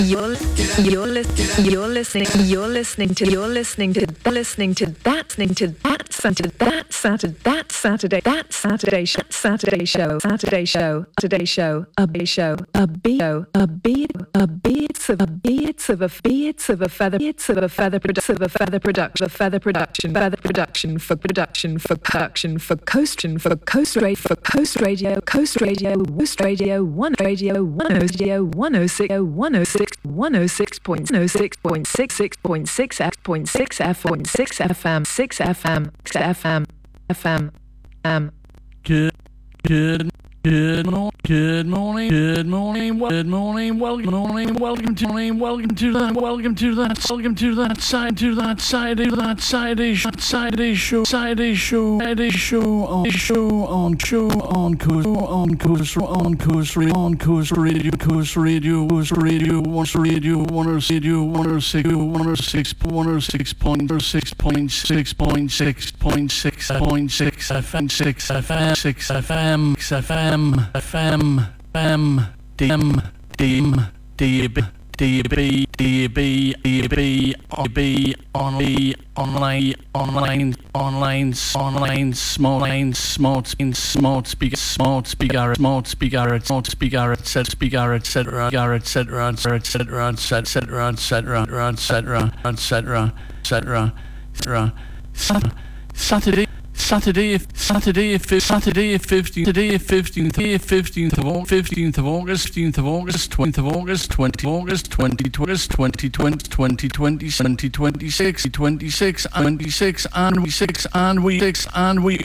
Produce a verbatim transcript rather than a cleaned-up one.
You're you're listening. You're listening. You're listening to. You're listening to. Listening to that. Listening to that. Saturday. That Saturday. That Saturday. That Saturday. Show. Saturday show. Saturday show. Saturday show. A B show. A B show. A B. A beats of a beats of a beats of a feather. Beats of a feather. Production of a feather production. A feather production. Feather production for production for production for coastin for coast radio for coast radio. Coast radio. Coast radio. One radio. One radio. One oh six. One oh six. one oh six point oh six point six six point six F point six F point six F M six F M six F M F M um good good good morning good morning good morning good morning welcome morning welcome to morning welcome to that welcome to that welcome to that side to that side to that side side show side show side show on show on show on course on course on course on course radio course radio course radio one radio one or radio one or six one or six one or six point or six point six point six point six point six F M six F M six F M six F M F M M D M D M D B D B D B D B B online online online online online small line smart smart speaker smart speaker smart speaker smart speaker set speaker etc etc etc etc etc etc etc etc etc etc Saturday Saturday, Saturday, Saturday, fifteenth, Saturday, fifteenth, fifteenth of August, fifteenth of August, fifteenth of August, twentieth of August, twentieth of August, twenty August, twenty twenty, twenty twenty, twenty twenty six, twenty six, twenty six, and we six, and we six, and we six, and we